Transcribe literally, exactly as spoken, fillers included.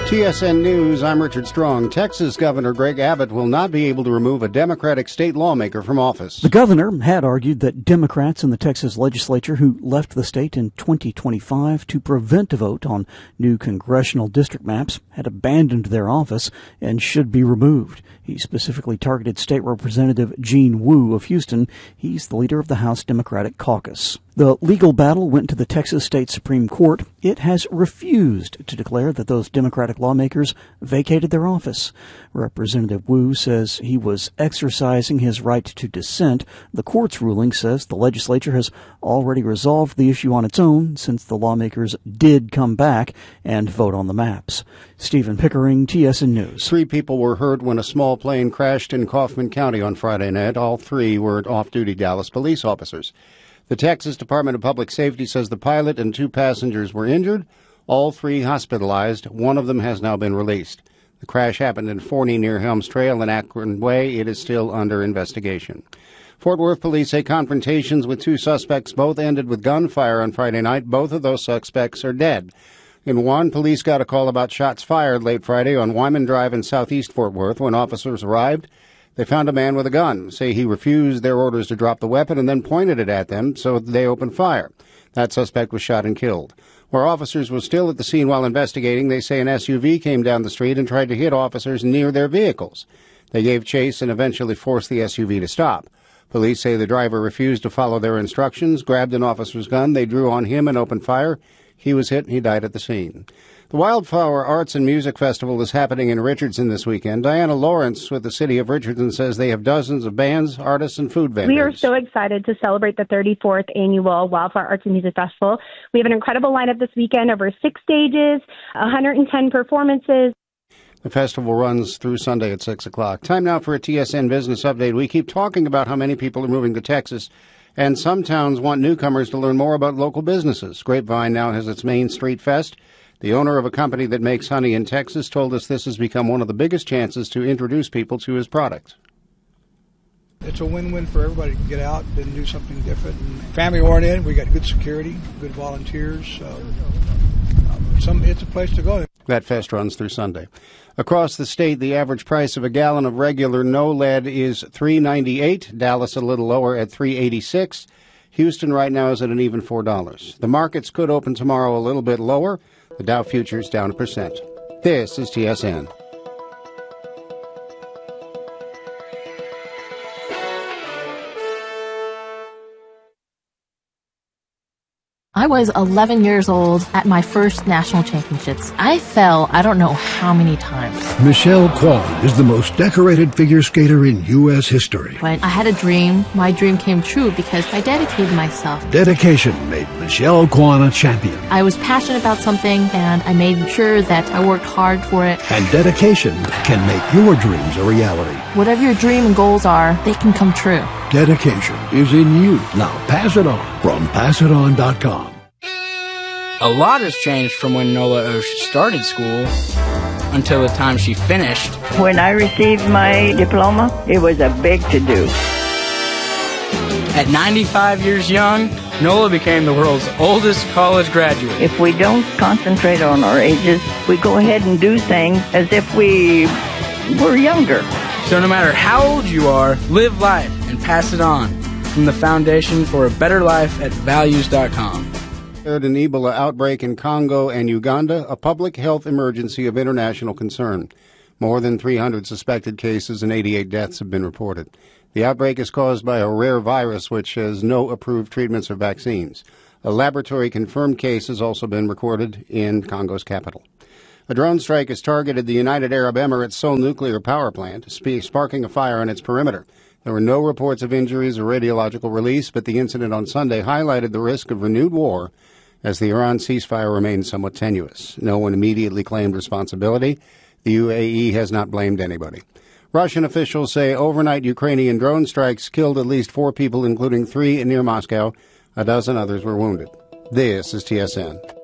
T S N News, I'm Richard Strong. Texas Governor Greg Abbott will not be able to remove a Democratic state lawmaker from office. The governor had argued that Democrats in the Texas legislature who left the state in twenty twenty-five to prevent a vote on new congressional district maps had abandoned their office and should be removed. He specifically targeted State Representative Gene Wu of Houston. He's the leader of the House Democratic Caucus. The legal battle went to the Texas State Supreme Court. It has refused to declare that those Democratic lawmakers vacated their office. Representative Wu says he was exercising his right to dissent. The court's ruling says the legislature has already resolved the issue on its own since the lawmakers did come back and vote on the maps. Stephen Pickering, T S N News. Three people were hurt when a small plane crashed in Kaufman County on Friday night. All three were off-duty Dallas police officers. The Texas Department of Public Safety says the pilot and two passengers were injured, all three hospitalized. One of them has now been released. The crash happened in Forney near Helms Trail and Akron Way. It is still under investigation. Fort Worth police say confrontations with two suspects both ended with gunfire on Friday night. Both of those suspects are dead. In one, police got a call about shots fired late Friday on Wyman Drive in southeast Fort Worth. When officers arrived, they found a man with a gun. Say he refused their orders to drop the weapon and then pointed it at them, so they opened fire. That suspect was shot and killed. Where officers were still at the scene while investigating, they say an S U V came down the street and tried to hit officers near their vehicles. They gave chase and eventually forced the S U V to stop. Police say the driver refused to follow their instructions, grabbed an officer's gun. They drew on him and opened fire. He was hit and he died at the scene. The Wildflower Arts and Music Festival is happening in Richardson this weekend. Diana Lawrence with the City of Richardson says they have dozens of bands, artists, and food vendors. We are so excited to celebrate the thirty-fourth Annual Wildflower Arts and Music Festival. We have an incredible lineup this weekend, over six stages, one hundred ten performances. The festival runs through Sunday at six o'clock. Time now for a T S N Business Update. We keep talking about how many people are moving to Texas, and some towns want newcomers to learn more about local businesses. Grapevine now has its Main Street Fest. The owner of a company that makes honey in Texas told us this has become one of the biggest chances to introduce people to his product. It's a win-win for everybody to get out and do something different. And family-oriented, we got good security, good volunteers. So um, some, it's a place to go. That fest runs through Sunday. Across the state, the average price of a gallon of regular no lead is three ninety-eight. Dallas a little lower at three eighty-six. Houston right now is at an even four dollars. The markets could open tomorrow a little bit lower. The Dow futures down a percent. This is T S N. I was eleven years old at my first national championships. I fell I don't know how many times. Michelle Kwan is the most decorated figure skater in U S history. But I had a dream. My dream came true because I dedicated myself. Dedication made Michelle Kwan a champion. I was passionate about something, and I made sure that I worked hard for it. And dedication can make your dreams a reality. Whatever your dream and goals are, they can come true. Dedication is in you. Now pass it on from pass it on dot com. A lot has changed from when Nola Osh started school until the time she finished. When I received my diploma, it was a big to-do. At ninety-five years young, Nola became the world's oldest college graduate. If we don't concentrate on our ages, we go ahead and do things as if we were younger. So no matter how old you are, live life and pass it on. From the Foundation for a Better Life at values dot com. An Ebola outbreak in Congo and Uganda, a public health emergency of international concern. More than three hundred suspected cases and eighty-eight deaths have been reported. The outbreak is caused by a rare virus which has no approved treatments or vaccines. A laboratory-confirmed case has also been recorded in Congo's capital. A drone strike has targeted the United Arab Emirates' Seoul nuclear power plant, sparking a fire on its perimeter. There were no reports of injuries or radiological release, but the incident on Sunday highlighted the risk of renewed war as the Iran ceasefire remains somewhat tenuous. No one immediately claimed responsibility. The U A E has not blamed anybody. Russian officials say overnight Ukrainian drone strikes killed at least four people, including three near Moscow. A dozen others were wounded. This is T S N.